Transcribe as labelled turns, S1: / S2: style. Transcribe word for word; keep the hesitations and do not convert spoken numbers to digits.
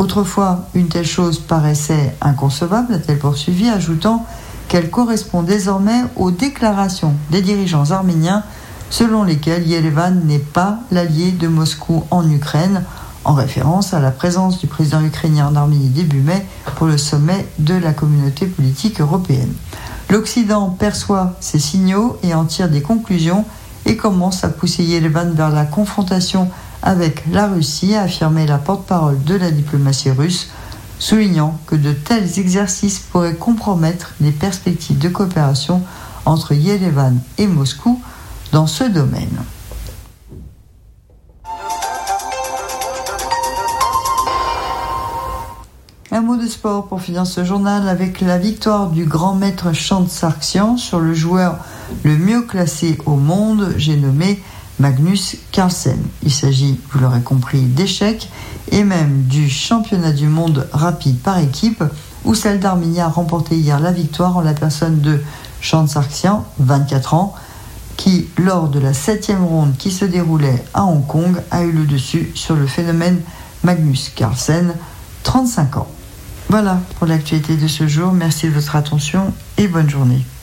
S1: Autrefois, une telle chose paraissait inconcevable, a-t-elle poursuivi, ajoutant qu'elle correspond désormais aux déclarations des dirigeants arméniens selon lesquelles Yerevan n'est pas l'allié de Moscou en Ukraine, en référence à la présence du président ukrainien en Arménie début mai pour le sommet de la communauté politique européenne. L'Occident perçoit ces signaux et en tire des conclusions et commence à pousser Yerevan vers la confrontation avec la Russie, a affirmé la porte-parole de la diplomatie russe, soulignant que de tels exercices pourraient compromettre les perspectives de coopération entre Yerevan et Moscou dans ce domaine. Un mot de sport pour finir ce journal avec la victoire du grand maître Tsarktsian sur le joueur le mieux classé au monde, j'ai nommé Magnus Carlsen. Il s'agit, vous l'aurez compris, d'échecs et même du championnat du monde rapide par équipe où celle d'Arménie a remporté hier la victoire en la personne de Tsarktsian, vingt-quatre ans, qui, lors de la septième ronde qui se déroulait à Hong Kong, a eu le dessus sur le phénomène Magnus Carlsen, trente-cinq ans. Voilà pour l'actualité de ce jour. Merci de votre attention et bonne journée.